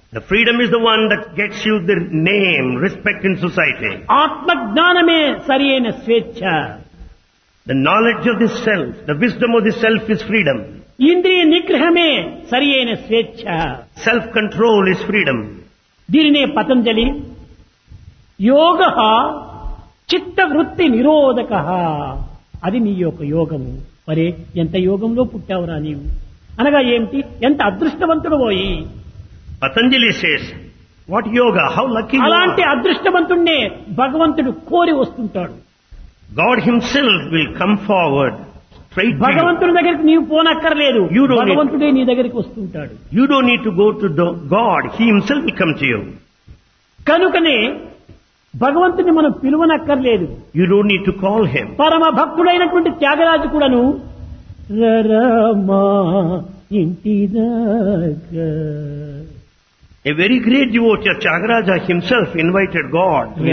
The freedom is the one that gets you the name, respect in society. ఆత్మజ్ఞానమే సరి అయిన స్వేచ్ఛ. The knowledge of the self, the wisdom of the self is freedom. ఇంద్రియ నిగ్రహమే సరి అయిన స్వేచ్ఛ. Self-control is freedom. దీనినే పతంజలి యోగ చిత్తవృత్తి నిరోధక, అది నీ యొక్క యోగము. మరే ఎంత యోగంలో పుట్టావురా నీవు అనగా ఏమిటి, ఎంత అదృష్టవంతుడు పోయి. Patanjali says, what yoga, how lucky you అలాంటి are. అదృష్టవంతుణ్ణే భగవంతుడు కోరి వస్తుంటాడు. God himself will come forward straight to you. భగవంతుడి దగ్గరికి నీవు పోనక్కర్లేదు, You don't need- భగవంతుడే నీ దగ్గరికి వస్తుంటాడు. You don't need to go to God, he himself will come to you. కనుకనే భగవంతుని మనం పిలువనక్కర్లేదు. You don't need to call him. పరమ భక్తుడైనటువంటి త్యాగరాజు కూడాను రరమా ఇంటి దాకా, A very great devotee, Tyagaraja himself invited God.